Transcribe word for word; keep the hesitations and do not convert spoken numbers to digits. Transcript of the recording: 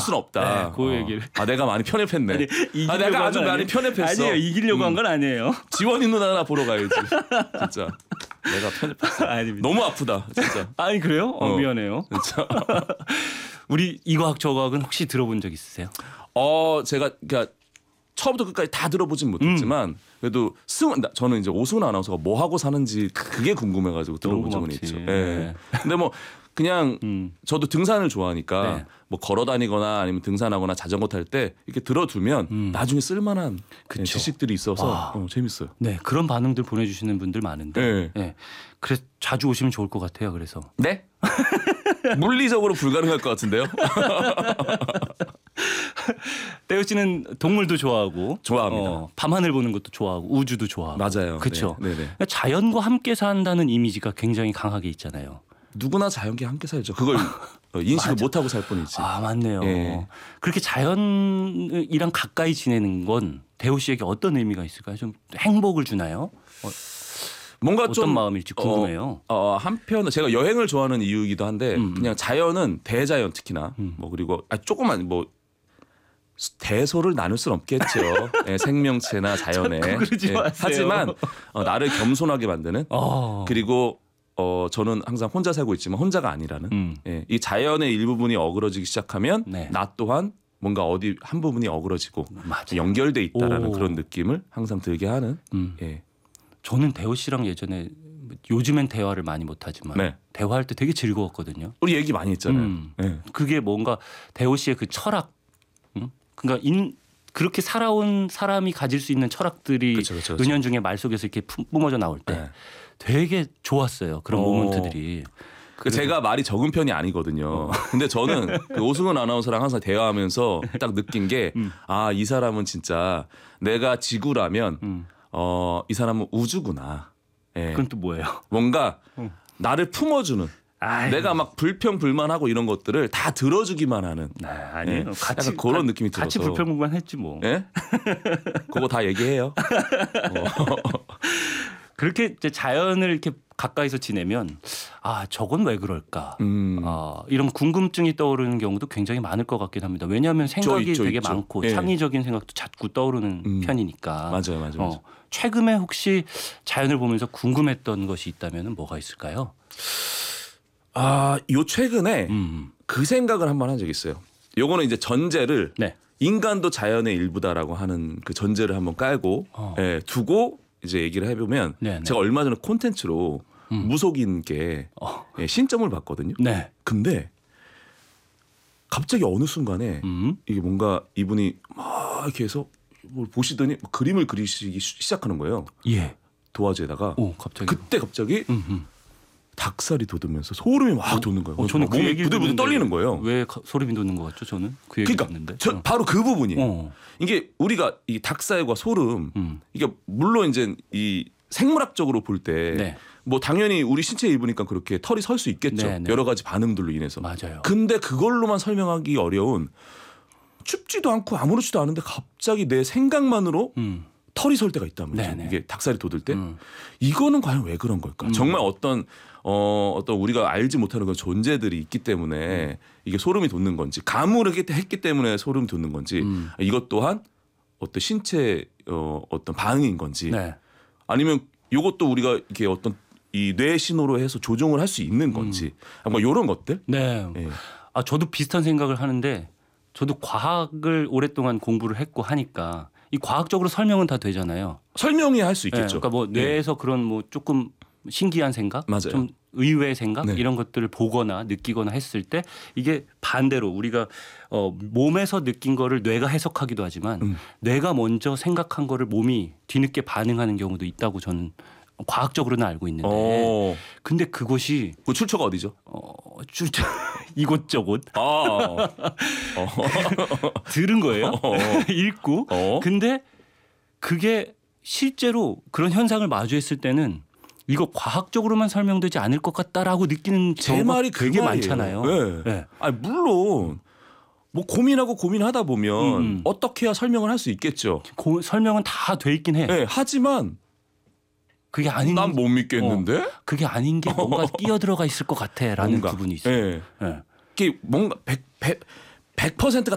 수는 없다. 네, 그 어. 얘기를. 아 내가 많이 편협했네. 아니, 아 내가 아주 많이 편협했어. 아니에요. 이기려고 한 건 아니에요. 지원이 누나 보러 가야지. 진짜 내가 편협했어. 아닙니다. 너무 아프다. 진짜. 아니 그래요? 어, 어. 미안해요. 진짜. 우리 이 과학 저 과학은 혹시 들어본 적 있으세요? 어 제가 그러니까 처음부터 끝까지 다 들어보진 못했지만 음. 그래도 승 저는 이제 오승훈 아나운서가 뭐 하고 사는지 그게 궁금해가지고 들어본 적은 있죠. 예. 네. 근데 뭐 그냥 음. 저도 등산을 좋아하니까 네. 뭐 걸어다니거나 아니면 등산하거나 자전거 탈 때 이렇게 들어두면 음. 나중에 쓸만한 그쵸. 지식들이 있어서 어, 재밌어요. 네 그런 반응들 보내주시는 분들 많은데. 네. 네. 그래서 자주 오시면 좋을 것 같아요. 그래서. 네? 물리적으로 불가능할 것 같은데요. 떼우 씨는 동물도 좋아하고 좋아합니다. 어, 밤하늘 보는 것도 좋아하고 우주도 좋아하고 맞아요. 그렇죠. 네, 그러니까 자연과 함께 산다는 이미지가 굉장히 강하게 있잖아요. 누구나 자연과 함께 살죠. 그걸 인식을 못하고 살 뿐이지. 아 맞네요. 예. 그렇게 자연이랑 가까이 지내는 건 대우 씨에게 어떤 의미가 있을까요? 좀 행복을 주나요? 어, 뭔가 어떤 좀 마음일지 궁금해요. 어, 어, 한편 제가 여행을 좋아하는 이유이기도 한데 음. 그냥 자연은 대자연 특히나 음. 뭐 그리고 아, 조금만 뭐 대소를 나눌 수는 없겠죠. 예, 생명체나 자연에. 그러지 예, 마세요. 하지만 어, 나를 겸손하게 만드는 어. 그리고 어, 저는 항상 혼자 살고 있지만 혼자가 아니라는 음. 예, 이 자연의 일부분이 어그러지기 시작하면 네. 나 또한 뭔가 어디 한 부분이 어그러지고 맞아요. 연결돼 있다라는 오. 그런 느낌을 항상 들게 하는. 음. 예. 저는 대호 씨랑 예전에 요즘엔 대화를 많이 못하지만 네. 대화할 때 되게 즐거웠거든요. 우리 얘기 많이 했잖아요. 음. 네. 그게 뭔가 대호 씨의 그 철학, 응? 그러니까 인, 그렇게 살아온 사람이 가질 수 있는 철학들이 그쵸, 그쵸, 그쵸. 은연중에 말 속에서 이렇게 뿜어져 나올 때 네. 되게 좋았어요. 그런 오. 모먼트들이. 그 제가 말이 적은 편이 아니거든요. 어. 근데 저는 그 오승훈 아나운서랑 항상 대화하면서 딱 느낀 게 아, 이 사람은 진짜 내가 지구라면 음. 어, 이 사람은 우주구나. 예. 그건 또 뭐예요? 뭔가 응. 나를 품어주는 아유. 내가 막 불평불만하고 이런 것들을 다 들어주기만 하는. 네, 아니에요. 예. 같이 약간 그런 가, 느낌이 들어서. 같이 불평불만 했지 뭐. 예? 그거 다 얘기해요. 어. 그렇게 이제 자연을 이렇게 가까이서 지내면 아 저건 왜 그럴까? 음. 아, 이런 궁금증이 떠오르는 경우도 굉장히 많을 것 같긴 합니다. 왜냐하면 생각이 있죠, 되게 있죠. 많고 예. 창의적인 생각도 자꾸 떠오르는 음. 편이니까. 맞아요, 맞아요. 맞아요. 어, 최근에 혹시 자연을 보면서 궁금했던 것이 있다면 뭐가 있을까요? 아, 요 최근에 음. 그 생각을 한번 한 적이 있어요. 요거는 이제 전제를 네. 인간도 자연의 일부다라고 하는 그 전제를 한번 깔고 어. 예, 두고 이제 얘기를 해보면 네네. 제가 얼마 전에 콘텐츠로 음. 무속인께 어. 예, 신점을 봤거든요. 네. 근데 갑자기 어느 순간에 음. 이게 뭔가 이분이 막 이렇게 해서 뭘 보시더니 그림을 그리시기 시작하는 거예요. 예. 도화지에다가. 오, 갑자기. 그때 갑자기 음흠. 닭살이 돋으면서 소름이 막 어? 돋는 거예요. 어, 저는 그 얘기 부들부들 떨리는 거예요. 왜 소름이 돋는 것 같죠? 저는 그 얘기 그러니까 듣는데. 저, 어. 바로 그 부분이에요. 어. 이게 우리가 이 닭살과 소름 음. 이게 물론 이제 이 생물학적으로 볼 때 네. 뭐 당연히 우리 신체의 일부니까 그렇게 털이 설 수 있겠죠. 네, 네. 여러 가지 반응들로 인해서. 맞아요. 근데 그걸로만 설명하기 어려운 춥지도 않고 아무렇지도 않은데 갑자기 내 생각만으로 음. 털이 설 때가 있다면 네네. 이게 닭살이 돋을 때 음. 이거는 과연 왜 그런 걸까? 음. 정말 어떤 어, 어떤 우리가 알지 못하는 그런 존재들이 있기 때문에 음. 이게 소름이 돋는 건지 가물을 했기 때문에 소름이 돋는 건지 음. 이것 또한 어떤 신체 어, 어떤 반응인 건지 네. 아니면 이것도 우리가 이렇게 어떤 이 뇌 신호로 해서 조종을 할 수 있는 건지 음. 뭐 이런 것들. 네. 네. 아 저도 비슷한 생각을 하는데 저도 과학을 오랫동안 공부를 했고 하니까 이 과학적으로 설명은 다 되잖아요. 설명이 할 수 있겠죠. 네. 그러니까 뭐 뇌에서 네. 그런 뭐 조금 신기한 생각, 맞아요. 좀 의외의 생각 네. 이런 것들을 보거나 느끼거나 했을 때 이게 반대로 우리가 어, 몸에서 느낀 거를 뇌가 해석하기도 하지만 음. 뇌가 먼저 생각한 거를 몸이 뒤늦게 반응하는 경우도 있다고 저는 과학적으로는 알고 있는데 오. 근데 그것이 그 출처가 어디죠? 어, 출처 이곳저곳 아. 어. 들은 거예요. 어. 읽고 어. 근데 그게 실제로 그런 현상을 마주했을 때는 이거 과학적으로만 설명되지 않을 것 같다라고 느끼는 제 말이 되게 그 많잖아요. 네. 네. 아니 물론 뭐 고민하고 고민하다 보면 음. 어떻게 해야 설명을 할 수 있겠죠. 고, 설명은 다 돼 있긴 해. 네, 하지만 그게 아닌 난 못 믿겠는데. 어, 그게 아닌 게 뭔가 끼어 들어가 있을 것 같아라는 뭔가. 부분이 있어요. 네. 네. 이게 뭔가 백 퍼센트가